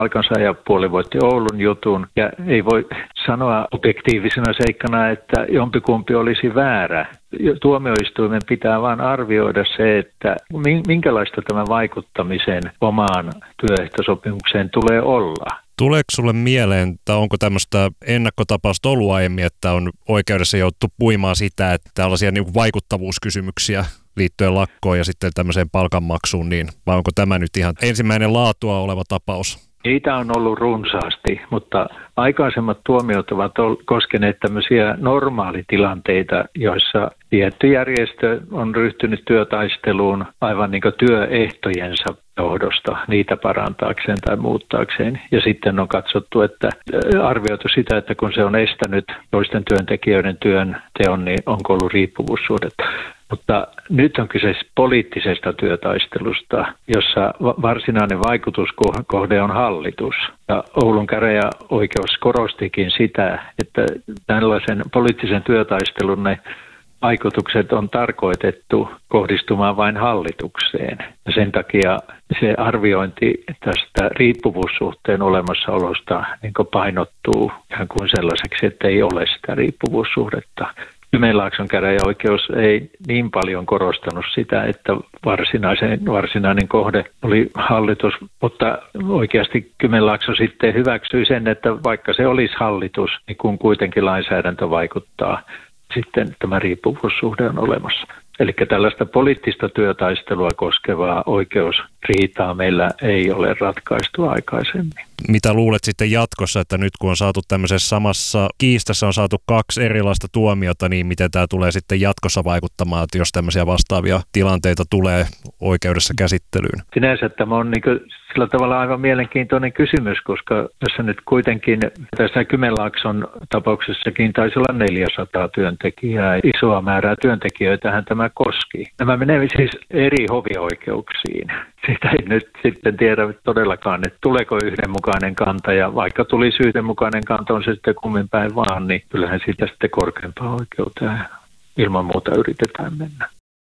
palkansaajapuoli voitti Oulun jutun ja ei voi sanoa objektiivisena seikkana, että jompikumpi olisi väärä. Tuomioistuimen pitää vain arvioida se, että minkälaista tämä vaikuttamisen omaan työehtosopimukseen tulee olla. Tuleeko sulle mieleen, että onko tämmöistä ennakkotapausta ollut aiemmin, että on oikeudessa jouduttu puimaan sitä, että tällaisia niin kuin vaikuttavuuskysymyksiä liittyen lakkoon ja sitten tämmöiseen palkanmaksuun, niin vai onko tämä nyt ihan ensimmäinen laatua oleva tapaus? Niitä on ollut runsaasti, mutta aikaisemmat tuomiot ovat koskeneet tämmöisiä normaalitilanteita, joissa tietty järjestö on ryhtynyt työtaisteluun aivan niin kuin työehtojensa johdosta, niitä parantaakseen tai muuttaakseen. Ja sitten on katsottu, että arvioitu sitä, että kun se on estänyt toisten työntekijöiden työn teon, niin onko ollut riippuvuussuhdetta. Mutta nyt on kyse poliittisesta työtaistelusta, jossa varsinainen vaikutuskohde on hallitus. Ja Oulun käräjäoikeus korostikin sitä, että tällaisen poliittisen työtaistelun ne vaikutukset on tarkoitettu kohdistumaan vain hallitukseen. Ja sen takia se arviointi tästä riippuvuussuhteen olemassaolosta niin kuin painottuu ihan kuin sellaiseksi, että ei ole sitä riippuvuussuhdetta. Kymenlaakson käräjäoikeus ei niin paljon korostanut sitä, että varsinainen kohde oli hallitus, mutta oikeasti Kymenlaakso sitten hyväksyi sen, että vaikka se olisi hallitus, niin kun kuitenkin lainsäädäntö vaikuttaa, sitten tämä riippuvuussuhde on olemassa. Eli tällaista poliittista työtaistelua koskevaa oikeusriitaa meillä ei ole ratkaistu aikaisemmin. Mitä luulet sitten jatkossa, että nyt kun on saatu tämmöisessä samassa kiistassa on saatu 2 erilaista tuomiota, niin miten tämä tulee sitten jatkossa vaikuttamaan, että jos tämmöisiä vastaavia tilanteita tulee oikeudessa käsittelyyn? Sinänsä tämä on sillä tavalla aivan mielenkiintoinen kysymys, koska tässä nyt kuitenkin tässä Kymenlaakson tapauksessakin taisi olla 400 työntekijää. Isoa määrää työntekijöitähän tämä koski. Nämä menevät siis eri hovioikeuksiin. Sitä ei nyt sitten tiedä todellakaan, että tuleeko yhdenmukainen kanta, ja vaikka tulisi yhdenmukainen kanta, on se sitten kummin päin vaan, niin kyllähän siitä sitten korkeampaan oikeuteen ilman muuta yritetään mennä.